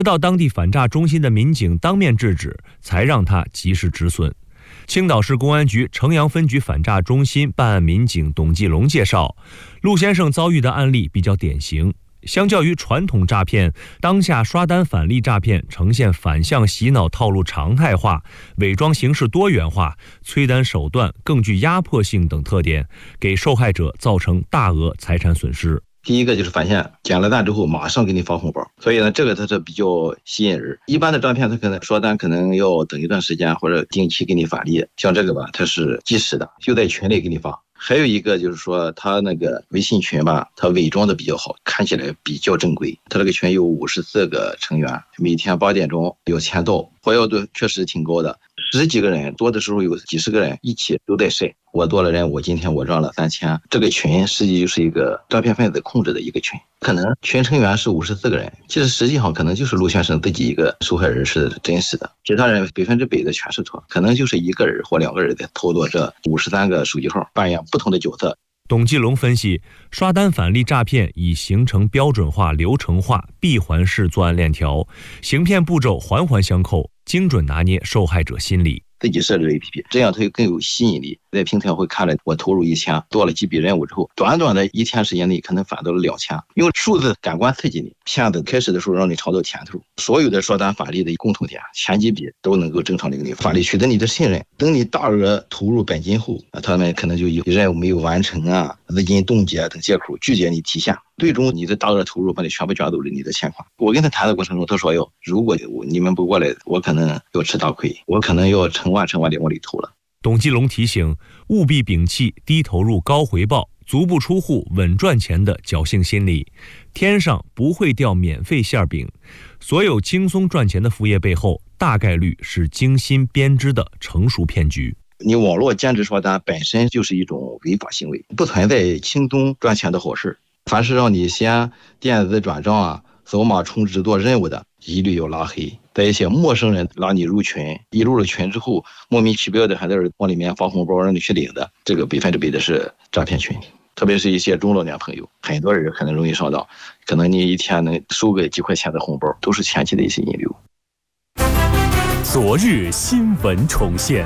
直到当地反诈中心的民警当面制止，才让他及时止损。青岛市公安局城阳分局反诈中心办案民警董继龙介绍，陆先生遭遇的案例比较典型。相较于传统诈骗，当下刷单返利诈骗呈现反向洗脑套路常态化、伪装形式多元化、催单手段更具压迫性等特点，给受害者造成大额财产损失。 第一个就是发现捡了单之后马上给你发红包，所以呢，这个它是比较吸引人。一般的诈骗它可能刷单可能要等一段时间或者定期给你返利，像这个吧，它是即时的，就在群里给你发。还有一个就是说，他那个微信群吧，他伪装的比较好，看起来比较正规。他这个群有54个成员，每天8点钟有签到，活跃度确实挺高的。10几个人，多的时候有几十个人一起都在晒。我多了人，今天我赚了3000。这个群实际就是一个诈骗分子控制的一个群，可能群成员是54个人，其实实际上可能就是陆先生自己一个受害人是真实的，其他人100%的全是错，可能就是一个人或2个人在操作这53个手机号，扮演不同的角色。 董继龙分析，刷单返利诈骗已形成标准化、流程化、闭环式作案链条，行骗步骤环环相扣，精准拿捏受害者心理。 自己设置 APP， 这样它更有吸引力。在平台会看着我投入1000，做了几笔任务之后，短短的1天时间内可能返到了2000，用数字感官刺激你。骗子开始的时候让你尝到甜头，所有的刷单返利的共同点，前几笔都能够正常的给你返利，取得你的信任。等你大额投入本金后，他们可能就有任务没有完成啊、资金冻结等借口拒绝你提现，最终你的大额投入把你全部卷走了你的钱款。我跟他谈的过程中，他说如果你们不过来，我可能要吃大亏，我可能要成万的往里投了。 董继龙提醒，务必摒弃低投入高回报、足不出户稳赚钱的侥幸心理。天上不会掉免费馅饼，所有轻松赚钱的副业背后，大概率是精心编织的成熟骗局。 你网络兼职刷单本身就是一种违法行为，不存在轻松赚钱的好事。凡是让你先电子转账啊、扫码充值做任务的，一律要拉黑。在一些陌生人拉你入群，一入了群之后，莫名其妙的还在往里面发红包让你去领的，这个100%的是诈骗群。特别是一些中老年朋友，很多人可能容易上当，可能你一天能收个几块钱的红包，都是前期的一些引流。 昨日新闻重现，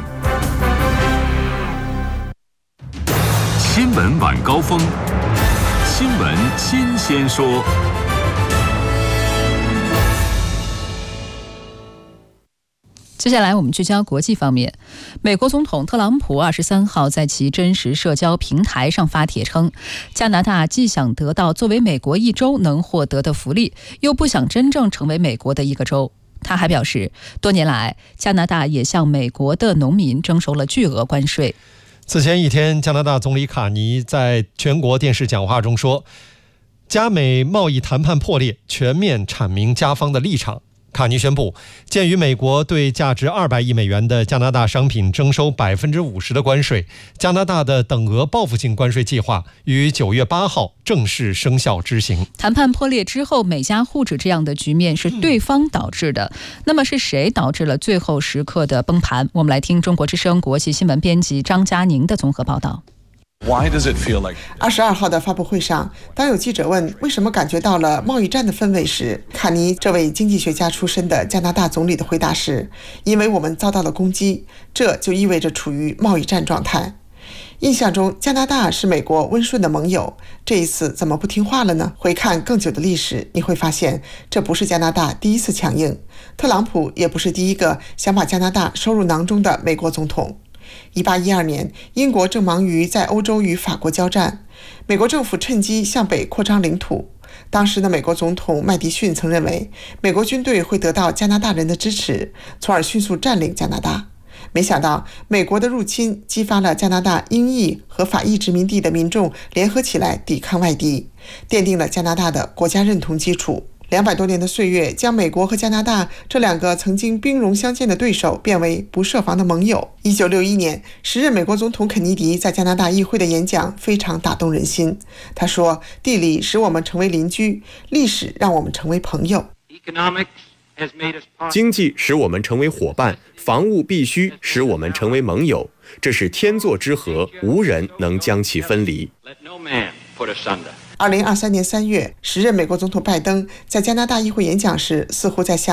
新闻晚高峰，新闻新鲜说。 接下来我们聚焦国际方面，美国总统特朗普23号在其真实社交平台上发帖称，加拿大既想得到作为美国一州能获得的福利，又不想真正成为美国的一个州。他还表示，多年来加拿大也向美国的农民征收了巨额关税。 此前一天，加拿大总理卡尼在全国电视讲话中说，加美贸易谈判破裂，全面阐明加方的立场。卡尼宣布，鉴于美国对价值200亿美元的加拿大商品征收50%的关税，加拿大的等额报复性关税计划于9月8号正式生效执行。 谈判破裂之后，美加互指这样的局面是对方导致的，那么是谁导致了最后时刻的崩盘？我们来听中国之声国际新闻编辑张佳宁的综合报道。 22号的发布会上，当有记者问为什么感觉到了贸易战的氛围时，卡尼这位经济学家出身的加拿大总理的回答是：因为我们遭到了攻击，这就意味着处于贸易战状态。印象中加拿大是美国温顺的盟友，这一次怎么不听话了呢？回看更久的历史，你会发现这不是加拿大第一次强硬，特朗普也不是第一个想把加拿大收入囊中的美国总统。1812年，英国正忙于在欧洲与法国交战，美国政府趁机向北扩张领土。当时的美国总统麦迪逊曾认为，美国军队会得到加拿大人的支持，从而迅速占领加拿大。没想到，美国的入侵激发了加拿大英裔和法裔殖民地的民众联合起来抵抗外敌，奠定了加拿大的国家认同基础。200多年的岁月，将美国和加拿大这两个曾经兵戎相见的对手变为不设防的盟友。1961年，时任美国总统肯尼迪在加拿大议会的演讲非常打动人心。他说：“地理使我们成为邻居，历史让我们成为朋友。 经济使我们成为伙伴，防务必须使我们成为盟友。这是天作之合，无人能将其分离。” 2023年3月，时任美国总统拜登在加拿大议会演讲时，似乎在向